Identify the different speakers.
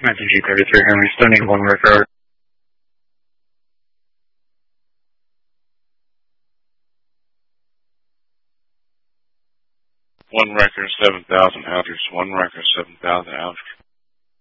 Speaker 1: Matthew G33 Henry, still need one record.
Speaker 2: One record, 7,000 Aldridge. One record, 7,000 Aldridge.